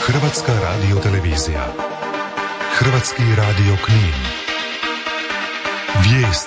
Hrvatska radiotelevizija. Hrvatski radio Knin. Vijesti.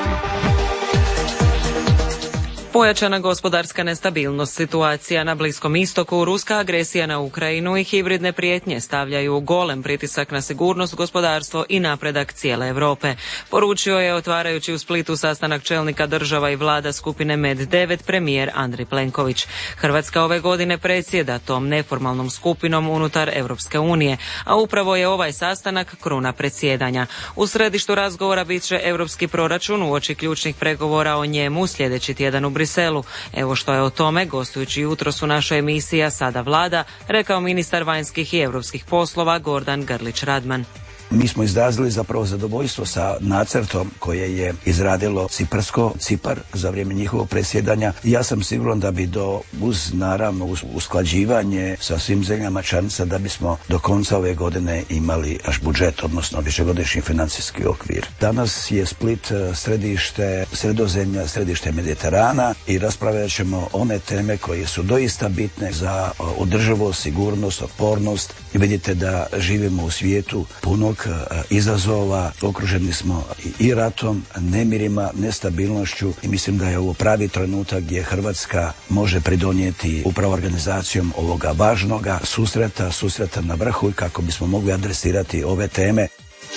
Pojačana gospodarska nestabilnost, situacija na Bliskom istoku, ruska agresija na Ukrajinu i hibridne prijetnje stavljaju golem pritisak na sigurnost, gospodarstvo i napredak cijele Europe. Poručio je, otvarajući u Splitu sastanak čelnika država i vlada skupine MED-9, premijer Andrej Plenković. Hrvatska ove godine predsjeda tom neformalnom skupinom unutar Europske unije, a upravo je ovaj sastanak kruna predsjedanja. U središtu razgovora bit će europski proračun uoči ključnih pregovora o njemu sljedeći tjedan u Briselu. Evo što je o tome, gostujući jutros u našoj emisiji Sada Vlada, rekao ministar vanjskih i europskih poslova Gordan Grlić-Radman. Mi smo izrazili zapravo zadovoljstvo sa nacrtom koje je izradilo Cipar za vrijeme njihovog predsjedanja. Ja sam siguran da bi uz usklađivanje sa svim zemljama članica da bismo do konca ove godine imali naš budžet, odnosno višegodišnji financijski okvir. Danas je Split središte Sredozemlja, središte Mediterana i raspravljat ćemo one teme koje su doista bitne za održivost, sigurnost, otpornost. I vidite da živimo u svijetu punog izazova, okruženi smo i ratom, nemirima, nestabilnošću i mislim da je ovo pravi trenutak gdje Hrvatska može pridonijeti upravo organizacijom ovoga važnoga susreta na vrhu i kako bismo mogli adresirati ove teme.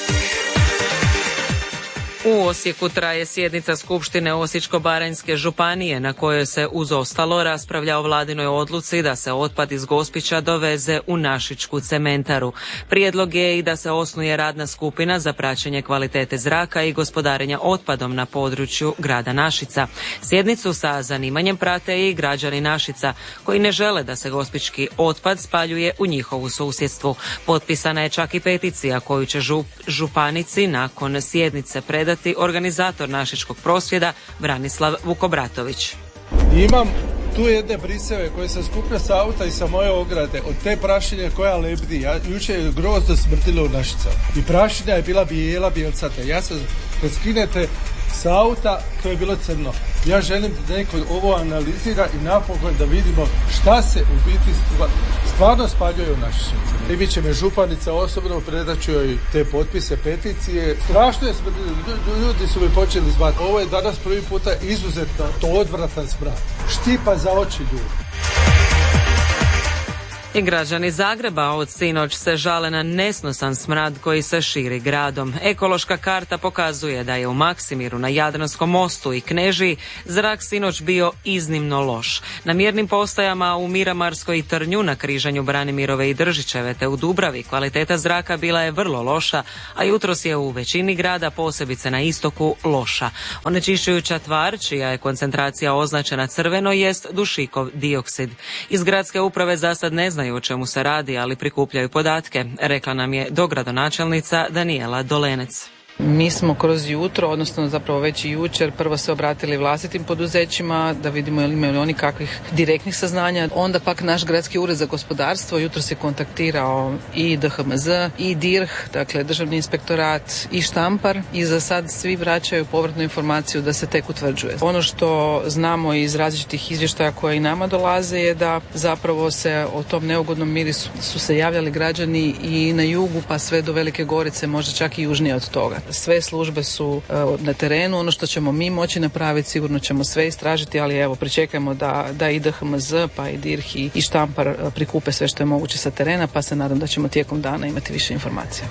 U Osijeku traje sjednica Skupštine Osječko-baranjske županije na kojoj se uz ostalo raspravlja o vladinoj odluci da se otpad iz Gospića doveze u Našičku cementaru. Prijedlog je i da se osnuje radna skupina za praćenje kvalitete zraka i gospodarenja otpadom na području grada Našica. Sjednicu sa zanimanjem prate i građani Našica koji ne žele da se gospićki otpad spaljuje u njihovu susjedstvu. Potpisana je čak i peticija koju će županici nakon sjednice predati organizator našičkog prosvjeda Branislav Vukobratović. Imam tu jedne briseve koje se skuplja sa auta i sa moje ograde od te prašine koja lebdi. Jučer je grozno smrtilo u Našicama. I prašina je bila bijelcata. Kad skinete sa auta, to je bilo crno. Ja želim da neko ovo analizira i napokon da vidimo šta se u biti stvarno spaljuje u Našičama. I bit će me županica osobno, predaću joj te potpise, peticije. Strašno je smrtilo. Ljudi su mi počeli zvati. Ovo je danas prvi puta izuzetno to odvratan smrad. Štipa za oči ljudi. I građani Zagreba od sinoć se žale na nesnosan smrad koji se širi gradom. Ekološka karta pokazuje da je u Maksimiru, na Jadranskom mostu i Knežiji zrak sinoć bio iznimno loš. Na mjernim postajama u Miramarskoj i Trnju, na križanju Branimirove i Držićeve te u Dubravi kvaliteta zraka bila je vrlo loša, a jutros je u većini grada, posebice na istoku, loša. Onečišćujuća tvar, čija je koncentracija označena crveno, jest dušikov dioksid. Iz gradske uprave za sad ne znaju o čemu se radi, ali prikupljaju podatke, rekla nam je dogradonačelnica Danijela Dolenec. Mi smo kroz jutro, odnosno zapravo već i jučer, prvo se obratili vlastitim poduzećima da vidimo imaju li oni kakvih direktnih saznanja. Onda pak naš gradski ured za gospodarstvo jutro se kontaktirao i DHMZ i DIRH, dakle Državni inspektorat i Štampar, i za sad svi vraćaju povratnu informaciju da se tek utvrđuje. Ono što znamo iz različitih izvještaja koje i nama dolaze je da zapravo se o tom neugodnom mirisu su se javljali građani i na jugu pa sve do Velike Gorice, možda čak i južnije od toga. Sve službe su na terenu, ono što ćemo mi moći napraviti sigurno ćemo sve istražiti, ali evo pričekajmo da i DHMZ pa i DIRH i Štampar prikupe sve što je moguće sa terena, pa se nadam da ćemo tijekom dana imati više informacija.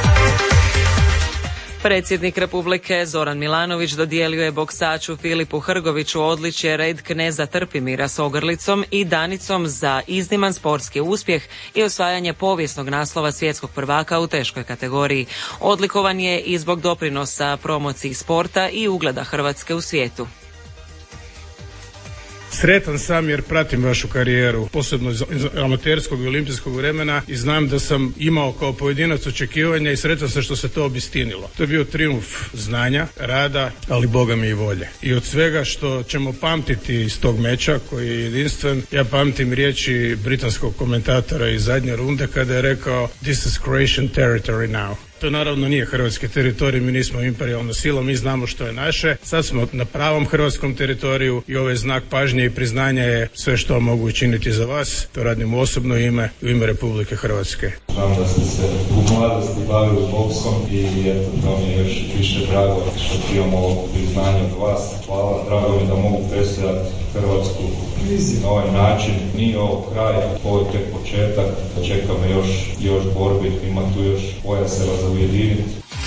Predsjednik Republike Zoran Milanović dodijelio je boksaču Filipu Hrgoviću odličje Red kneza Trpimira s ogrlicom i Danicom za izniman sportski uspjeh i osvajanje povijesnog naslova svjetskog prvaka u teškoj kategoriji. Odlikovan je i zbog doprinosa promociji sporta i ugleda Hrvatske u svijetu. Sretan sam jer pratim vašu karijeru, posebno iz amaterskog i olimpijskog vremena, i znam da sam imao kao pojedinac očekivanja i sretan sam što se to obistinilo. To je bio trijumf znanja, rada, ali Boga mi i volje. I od svega što ćemo pamtiti iz tog meča koji je jedinstven, ja pamtim riječi britanskog komentatora iz zadnje runde kada je rekao "This is Croatian territory now." To naravno nije hrvatski teritorij, mi nismo imperijalna sila, mi znamo što je naše. Sad smo na pravom hrvatskom teritoriju i ovaj znak pažnje i priznanja je sve što mogu učiniti za vas. To radim u osobno ime, u ime Republike Hrvatske. Znam da ste se u mladosti bavili boksom i eto, to mi je još više drago što imamo ovo priznanje od vas. Hvala, drago mi da mogu predstavljati Hrvatsku na ovaj način. Nije ovo kraj, ovo je tek početak. Čeka me još borbi, ima tu još pojaseva za ujediniti.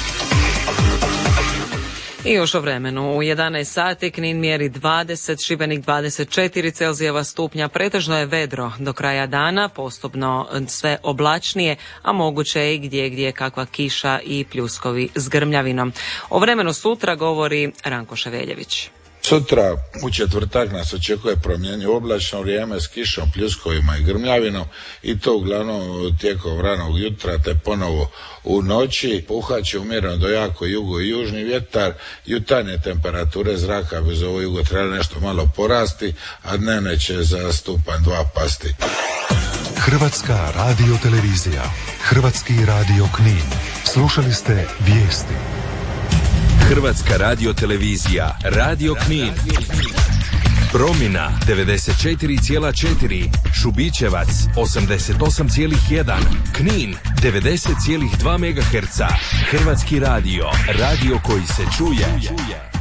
I još o vremenu. U 11 sati Knin mjeri 20, Šibenik 24 Celzijeva stupnja. Pretežno je vedro. Do kraja dana postupno sve oblačnije, a moguće je i gdje kakva kiša i pljuskovi s grmljavinom. O vremenu sutra govori Ranko Ševeljević. Sutra u četvrtak nas očekuje promjenjivo oblačno vrijeme s kišom, pljuskovima i grmljavinom i to uglavnom tijekom ranog jutra te ponovo u noći. Puhat će umjereno do jako jugo i južni vjetar. Jutarnje temperature zraka bez ovo jugo treba nešto malo porasti, a dnevne će za stupanj 2 pasti. Hrvatska radiotelevizija, Hrvatski radio Knin. Slušali ste vijesti. Hrvatska radiotelevizija, Radio Knin. Promina 94,4, Šubićevac 88,1, Knin 90,2 MHz. Hrvatski radio, radio koji se čuje.